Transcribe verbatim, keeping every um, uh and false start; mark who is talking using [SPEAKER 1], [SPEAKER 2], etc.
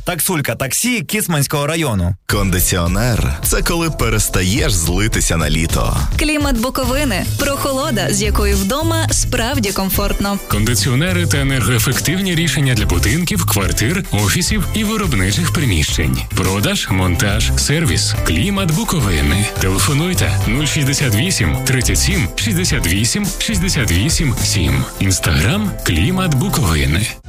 [SPEAKER 1] Таксулька таксі Кіцманського району.
[SPEAKER 2] Кондиціонер – це коли перестаєш злитися на літо.
[SPEAKER 3] Клімат Буковини – прохолода, з якою вдома справді комфортно.
[SPEAKER 4] Кондиціонери та енергоефективні рішення для будинків, квартир, офісів і виробничих приміщень. Продаж, монтаж, сервіс. Клімат Буковини. Телефонуйте нуль шістдесят вісім тридцять сім шістдесят вісім шістдесят вісім сім. Інстаграм Клімат Буковини.